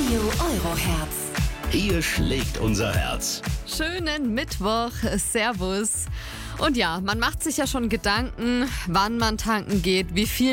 Radio Euroherz. Hier schlägt unser Herz. Schönen Mittwoch, Servus. Und ja, man macht sich ja schon Gedanken, wann man tanken geht, wie viel